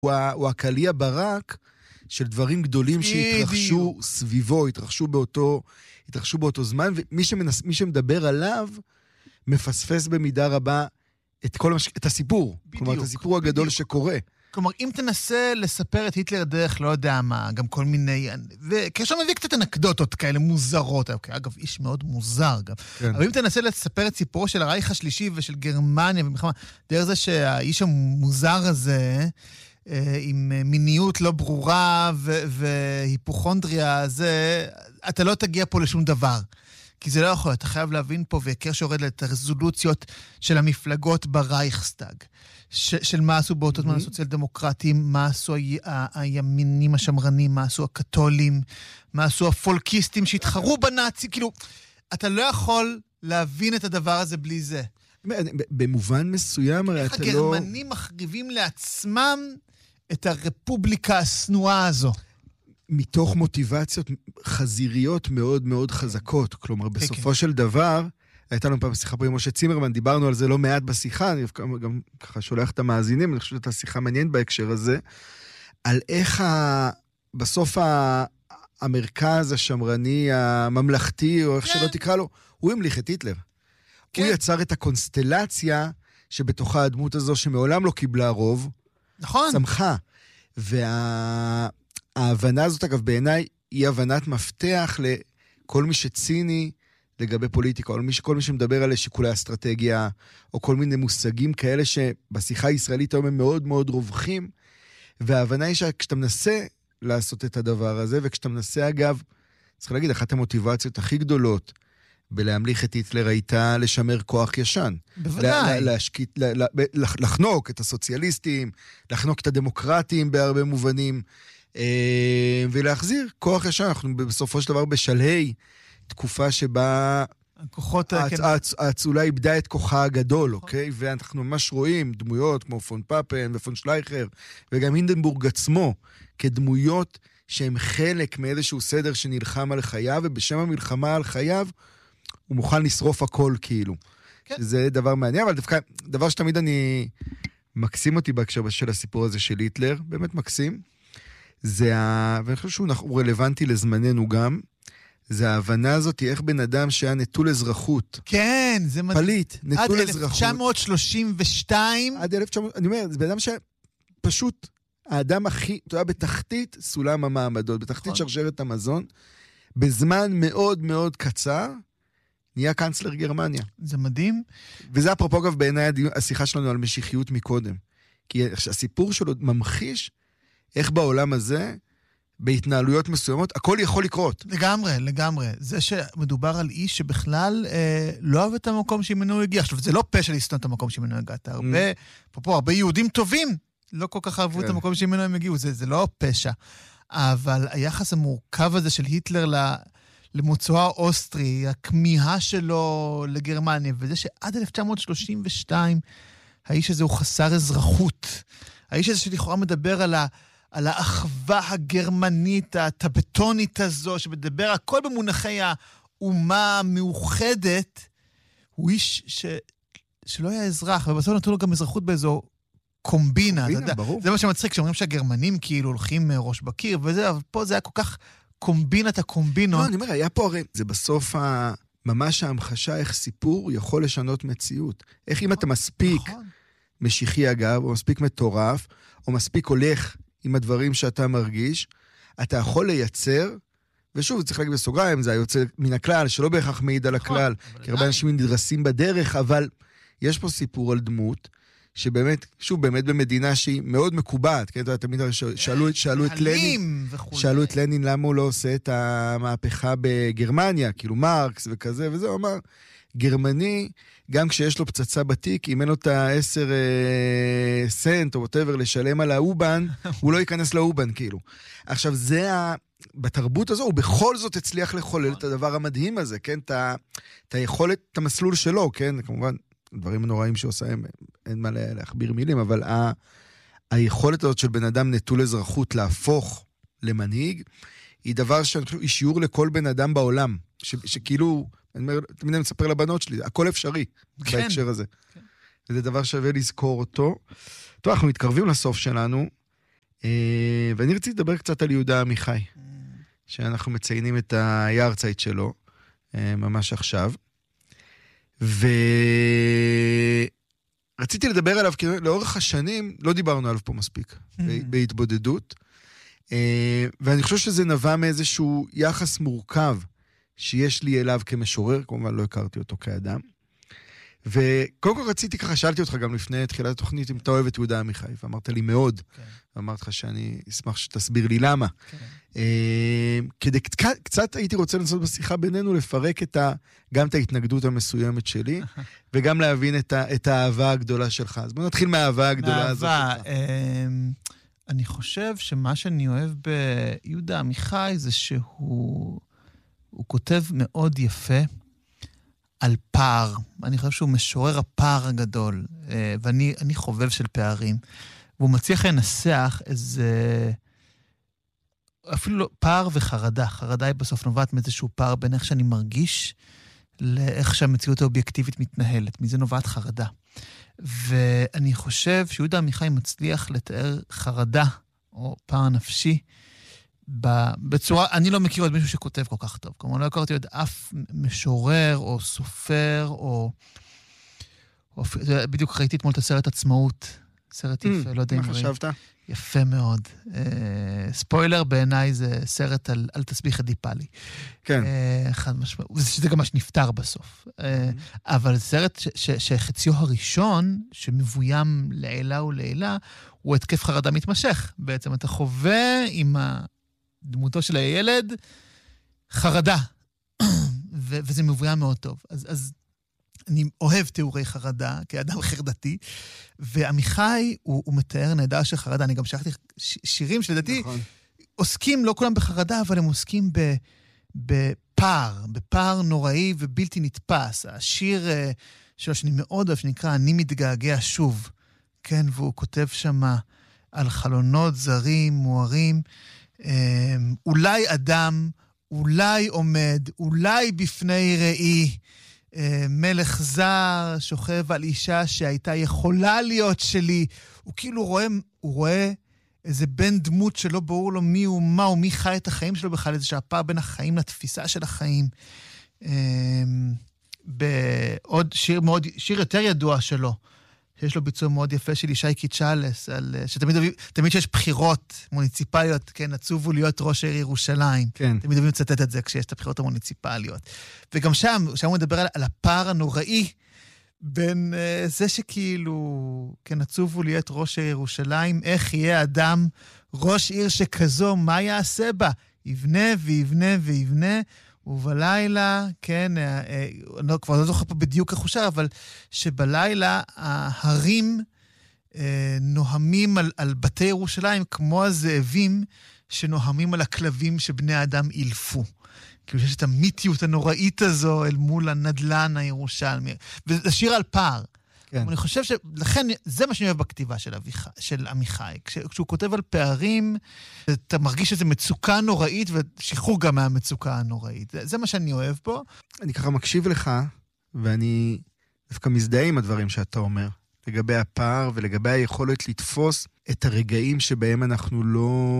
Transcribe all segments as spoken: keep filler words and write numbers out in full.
הוא, הוא הקליע ברק של דברים גדולים שהתרחשו סביבו, התרחשו באותו, התרחשו באותו זמן, ומי שמנס, מי שמדבר עליו, מפספס במידה רבה את כל המש... את הסיפור. בדיוק. כלומר, את הסיפור הגדול בדיוק. שקורה. כלומר, אם תנסה לספר את היטלר דרך, לא יודע מה, גם כל מיני... וכשם מביא קצת אנקדוטות כאלה מוזרות. אוקיי, אגב, איש מאוד מוזר גם. כן. אבל אם תנסה לספר את סיפורו של הרייך השלישי ושל גרמניה, ומלחמה, דרך זה שהאיש המוזר הזה, עם מיניות לא ברורה והיפוכונדריה, זה... אתה לא תגיע פה לשום דבר. כי זה לא יכול, אתה חייב להבין פה, והכר שיורד את הרזולוציות של המפלגות ברייכסטאג, ש, של מה עשו באותות זמן הסוציאל דמוקרטיים, מה עשו ה, ה, הימינים השמרנים, מה עשו הקתולים, מה עשו הפולקיסטים שהתחרו בנאצי, כאילו, אתה לא יכול להבין את הדבר הזה בלי זה. במובן מסוים, הרי אתה לא... איך הגרמנים מחריבים לעצמם את הרפובליקה הסנועה הזו. מתוך מוטיבציות חזיריות מאוד מאוד חזקות. כלומר, בסופו של דבר, הייתה לנו פעם שיחה פה עם משה צימרמן, דיברנו על זה לא מעט בשיחה, אני גם ככה שולח את המאזינים, אני חושב שאת השיחה מעניינת בהקשר הזה, על איך ה... בסוף ה... המרכז השמרני, הממלכתי, או איך שלא תקרא לו, הוא המליך את היטלר. הוא יצר את הקונסטלציה שבתוכה הדמות הזו, שמעולם לא קיבלה רוב, נכון. צמחה. וה... ההבנה הזאת, אגב, בעיניי, היא הבנת מפתח לכל מי שציני לגבי פוליטיקה, או כל מי, כל מי שמדבר על שיקולי אסטרטגיה, או כל מיני מושגים כאלה שבשיחה הישראלית היום הם מאוד מאוד רווחים, וההבנה היא שכשאתה מנסה לעשות את הדבר הזה, וכשאתה מנסה, אגב, צריך להגיד, אחת המוטיבציות הכי גדולות בלהמליך את היטלר הייתה לשמר כוח ישן. בוודאי. להשקיט, לחנוק את הסוציאליסטים, לחנוק את הדמוקרטים בהרבה מובנים, ולהחזיר כוח ישר. אנחנו בסופו של דבר בשלהי תקופה שבה האצולה איבדה את כוחה הגדול, אוקיי? ואנחנו ממש רואים דמויות כמו פון פאפן ופון שלייכר, וגם הינדנבורג עצמו, כדמויות שהן חלק מאיזשהו סדר שנלחם על חייו, ובשם המלחמה על חייו, הוא מוכן לשרוף הכל כאילו. זה דבר מעניין, אבל דווקא, דבר שתמיד אני מקסים אותי בהקשר של הסיפור הזה של היטלר, באמת מקסים, זה ה... ואני חושב שהוא רלוונטי לזמננו גם, זה ההבנה הזאת, איך בן אדם שהיה נטול אזרחות. כן, זה מדהים. פליט, נטול עד אזרחות. אלף תשע מאות שלושים ושתיים. עד אלף תשע מאות, אני אומר, זה בן אדם שפשוט, האדם הכי, אתה יודע, בתחתית סולם המעמדות, בתחתית שרשרת המזון, בזמן מאוד מאוד קצר, נהיה קאנצלר גרמניה. זה מדהים. וזה אפרופו אגב בעיניי השיחה שלנו על משיחיות מקודם. כי הסיפור שלו ממחיש איך בעולם הזה, בהתנהלויות מסוימות, הכל יכול לקרות. לגמרי, לגמרי. זה שמדובר על איש שבכלל אה, לא אוהב את המקום שממנו הוא הגיע. עכשיו, זה לא פשע לשנוא את המקום שממנו הגעת. הרבה, פה, פה, הרבה יהודים טובים לא כל כך אהבו כן. את המקום שממנו הם הגיעו. זה, זה לא פשע. אבל היחס המורכב הזה של היטלר ל... למוצאו האוסטרי, הכמיהה שלו לגרמניה, וזה שעד אלף תשע מאות שלושים ושתיים, האיש הזה הוא חסר אזרחות. האיש הזה שלכאורה מדבר על, ה, על האחווה הגרמנית, הטבטונית הזו, שמדבר הכל במונחי האומה המאוחדת, הוא איש ש, שלא היה אזרח, ובסוף נתנו לו גם אזרחות באיזו קומבינה. קומבינה, ברור. זה מה שמצחיק, שאומרים שהגרמנים כאילו הולכים ראש בקיר, וזה, אבל פה זה היה כל כך... קומבינת הקומבינות. לא, אני אומר, היה פה הרי, זה בסוף ה... ממש ההמחשה איך סיפור יכול לשנות מציאות. איך אם אתה מספיק משיחי אגב, או מספיק מטורף, או מספיק הולך עם הדברים שאתה מרגיש, אתה יכול לייצר, ושוב, צריך להגיד בסוגריים, זה היוצא מן הכלל, שלא בהכרח מעיד על הכלל, כי הרבה אנשים נדרסים בדרך, אבל יש פה סיפור על דמות, שבאמת, שוב, באמת במדינה שהיא מאוד מקובעת, כן, תמיד שאלו, שאלו את לנין, שאלו את לנין למה הוא לא עושה את המהפכה בגרמניה, כאילו מרקס וכזה, וזה הוא אמר, גרמני, גם כשיש לו פצצה בתיק, אם אין לו את העשר סנט או whatever לשלם על האובן, הוא לא ייכנס לאובן, כאילו. עכשיו, זה ה... בתרבות הזו, הוא בכל זאת הצליח לחולל את הדבר המדהים הזה, כן, את היכולת, את המסלול שלו, כן, כמובן, דברים הנוראים שעושה, אין מה להכביר מילים, אבל ה, היכולת הזאת של בן אדם נטול אזרחות להפוך למנהיג, היא דבר שאני חושב, היא שיעור לכל בן אדם בעולם, ש, שכאילו, אני אומר, תמיד אני מספר לבנות שלי, הכל אפשרי, כן. בהקשר הזה. כן. וזה דבר שווה לזכור אותו. טוב, אנחנו מתקרבים לסוף שלנו, ואני רציתי לדבר קצת על יהודה עמיחי, שאנחנו מציינים את היארצייט שלו, ממש עכשיו. ורציתי לדבר עליו, כי לאורך השנים לא דיברנו עליו פה מספיק, בהתבודדות. ואני חושב שזה נבע מאיזשהו יחס מורכב שיש לי אליו כמשורר, כמובן לא הכרתי אותו כאדם. וקודם כל רציתי ככה, שאלתי אותך גם לפני תחילת התוכנית, אם אתה אוהב את יהודה עמיחי, ואמרת לי מאוד, ואמרת לך שאני אשמח שתסביר לי למה. כדי קצת הייתי רוצה לנסות בשיחה בינינו, לפרק גם את ההתנגדות המסוימת שלי, וגם להבין את האהבה הגדולה שלך. אז בוא נתחיל מהאהבה הגדולה הזאת. מהאהבה, אני חושב שמה שאני אוהב ביהודה עמיחי, זה שהוא כותב מאוד יפה, על פער. אני חושב שהוא משורר הפער הגדול, ואני אני חובב של פערים. והוא מצליח לנסח איזה, אפילו לא, פער וחרדה. חרדה היא בסוף נובעת מאיזשהו פער בין איך שאני מרגיש, לאיך שהמציאות האובייקטיבית מתנהלת. מזה נובעת חרדה. ואני חושב שיהודה עמיחי מצליח לתאר חרדה, או פער נפשי, בצורה, אני לא מכיר עוד מישהו שכותב כל כך טוב. כלומר, לא הכרתי עוד אף משורר או סופר, או... או בדיוק ראיתי אתמול את הסרט עצמאות. סרט יפה, לא יודע אם... מה חשבת? יפה מאוד. ספוילר, בעיניי זה סרט על, על תסביך הדיפלי. כן. אחד משמעות. וזה גם מה שנפטר בסוף. אבל סרט שחציו הראשון, שמבוים לעילה ולעילה, הוא התקף חרדה מתמשך. בעצם אתה חווה עם ה... דמותו של הילד, חרדה. ו- וזה מבוים מאוד טוב. אז, אז אני אוהב תיאורי חרדה, כאדם חרדתי, ועמיחי הוא, הוא מתאר נהדר של חרדה. אני גם שכחתי ש- שירים שלדעתי, נכון. עוסקים לא כולם בחרדה, אבל הם עוסקים ב- בפער, בפער נוראי ובלתי נתפס. השיר uh, שלו שאני מאוד אוהב, שנקרא אני מתגעגע שוב. כן, והוא כותב שמה על חלונות זרים, מוארים, אולי אדם, אולי עומד, אולי בפני ראי, מלך זר שוכב על אישה שהייתה יכולה להיות שלי. הוא כאילו רואה, הוא רואה איזה בן דמות שלא ברור לו מי הוא, מה הוא, מי חי את החיים שלו בכלל, איזה שהפער בין החיים לתפיסה של החיים. בעוד שיר מאוד, שיר יותר ידוע שלו, שיש לו ביצוע מאוד יפה של ישי צ'אלס, שתמיד תמיד שיש בחירות מוניציפליות, כן, עצובו להיות ראש העיר ירושלים. כן. תמיד אוהבים לצטט את זה כשיש את הבחירות המוניציפליות. וגם שם, שם הוא מדבר על, על הפער הנוראי, בין uh, זה שכאילו, כן, עצובו להיות ראש העיר ירושלים, איך יהיה אדם ראש עיר שכזו, מה יעשה בה? יבנה ויבנה ויבנה, ובלילה, כן, אני כבר לא זוכר פה בדיוק איך הוא שר, אבל שבלילה ההרים נוהמים על, על בתי ירושלים, כמו הזאבים שנוהמים על הכלבים שבני האדם אילפו. כאילו שיש את המיתיות הנוראית הזו אל מול הנדלן הירושלמי. וזה שיר על פער. כן. אני חושב שלכן, זה מה שאני אוהב בכתיבה של, אביח, של עמיחי. כש, כשהוא כותב על פערים, אתה מרגיש שזה מצוקה נוראית, ושחרור גם מהמצוקה הנוראית. זה, זה מה שאני אוהב פה. אני ככה מקשיב לך, ואני דווקא מזדהה עם הדברים שאתה אומר, לגבי הפער ולגבי היכולת לתפוס את הרגעים שבהם אנחנו לא...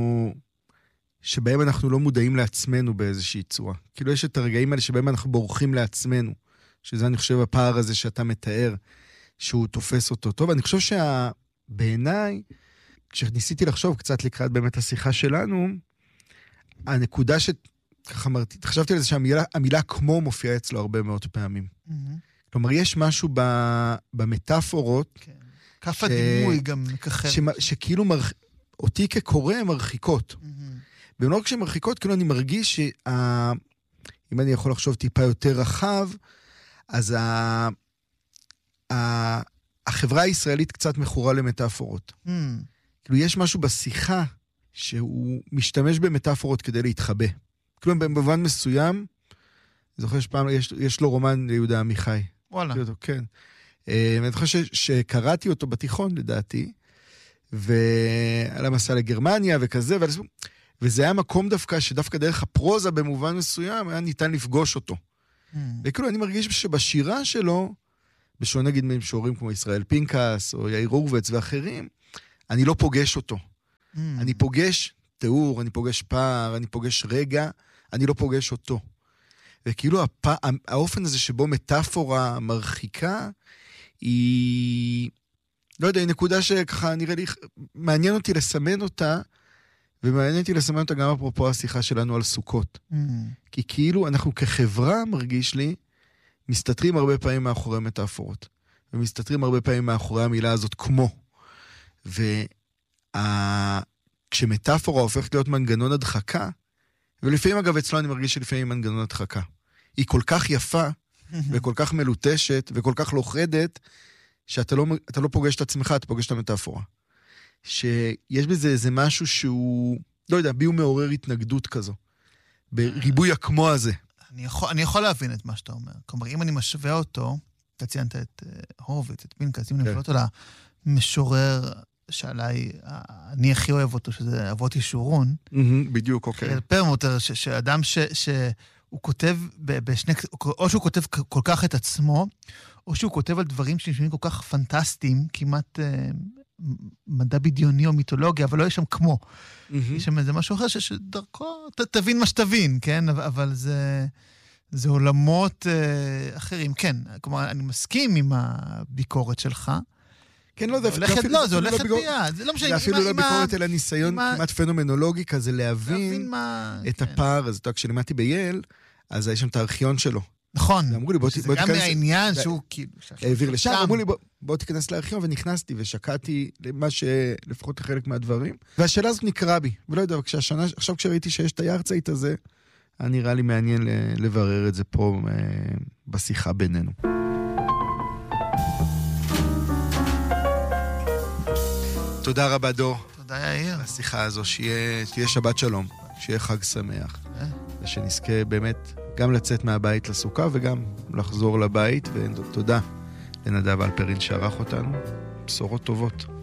שבהם אנחנו לא מודעים לעצמנו באיזושהי צורה. כאילו יש את הרגעים האלה שבהם אנחנו בורחים לעצמנו. שזה אני חושב הפער הזה שאתה מתאר, שהוא תופס אותו טוב. אני חושב שבעיניי, כשניסיתי לחשוב קצת לקראת באמת השיחה שלנו, הנקודה שככה אמרתי, חשבתי על זה שהמילה המילה כמו מופיעה אצלו הרבה מאוד פעמים. Mm-hmm. כלומר, יש משהו ב, במטאפורות, כן. כף ש... הדימוי גם מכחר. ש... שכאילו מר... אותי כקורא מרחיקות. Mm-hmm. ולא כשמרחיקות, כאילו אני מרגיש שה... אם אני יכול לחשוב טיפה יותר רחב, אז ה... ה... החברה הישראלית קצת מכורה למטאפורות. Mm. כאילו, יש משהו בשיחה שהוא משתמש במטאפורות כדי להתחבא. כאילו, במובן מסוים, זוכר שפעם, יש, יש לו רומן ליהודה עמיחי. וואלה. אותו, כן. אני חושב שקראתי אותו בתיכון, לדעתי, ועל המסע לגרמניה וכזה, ועל... וזה היה מקום דווקא, שדווקא דרך הפרוזה במובן מסוים, היה ניתן לפגוש אותו. Mm. וכאילו, אני מרגיש שבשירה שלו, בשונה נגיד ממשוררים כמו ישראל פינקס, או יאיר הורוביץ ואחרים, אני לא פוגש אותו. Mm. אני פוגש תיאור, אני פוגש פער, אני פוגש רגע, אני לא פוגש אותו. וכאילו הפ... האופן הזה שבו מטאפורה מרחיקה, היא... לא יודע, היא נקודה שככה נראה לי, מעניין אותי לסמן אותה, ומעניין אותי לסמן אותה גם אפרופו השיחה שלנו על סוכות. Mm. כי כאילו אנחנו כחברה, מרגיש לי, מסתתרים הרבה פעמים מאחורי מטאפורות. ומסתתרים הרבה פעמים מאחורי המילה הזאת כמו. וכשמטאפורה הופכת להיות מנגנון הדחקה, ולפעמים אגב אצלו אני מרגיש שלפעמים מנגנון הדחקה. היא כל כך יפה, וכל כך מלוטשת, וכל כך לוחדת, שאתה לא, אתה לא פוגש את עצמך, אתה פוגש את המטאפורה. שיש בזה איזה משהו שהוא, לא יודע, בי הוא מעורר התנגדות כזו. בריבוי הכמו הזה. אני יכול, אני יכול להבין את מה שאתה אומר. כלומר, אם אני משווה אותו, אתה ציינת את הורוביץ, את פינקס, אם אני משווה אותו למשורר שעליי, אני הכי אוהב אותו, שזה אבות ישורון. בדיוק, אוקיי. פרמוטר, שאדם שהוא כותב בשני, או שהוא כותב כל כך את עצמו, או שהוא כותב על דברים שנשמעים כל כך פנטסטיים, כמעט מדע בדיוני או מיתולוגיה, אבל לא יש שם כמו. יש שם איזה משהו אחר שדרכו, תבין מה שתבין, כן? אבל זה... זה עולמות אה, אחרים, כן. כלומר, אני מסכים עם הביקורת שלך. כן, לא, זה הולכת, לא, זה הולכת ביד. זה לא משנה. זה אפילו לא ביקורת, אלא ניסיון כמעט פנומנולוגי כזה, להבין את הפער הזה. כשלימדתי בייל, אז היה שם את הארכיון שלו. נכון. אמרו לי, בוא תיכנס... זה גם מהעניין שהוא כאילו... העביר לשם, אמרו לי, בוא תיכנס לארכיון, ונכנסתי ושקעתי למה שלפחות לחלק מהדברים. והשאלה הזאת נקרא בי. ולא יודע, עכשיו כשראיתי שיש את היארצייט הזה, היה נראה לי מעניין לברר את זה פה בשיחה בינינו. תודה רבה, דור. תודה, יאיר. על השיחה הזו, שתהיה שבת שלום, שיהיה חג שמח. ושנזכה באמת גם לצאת מהבית לסוכה וגם לחזור לבית, ותודה לנדב אלפרין שערך אותנו. בשורות טובות.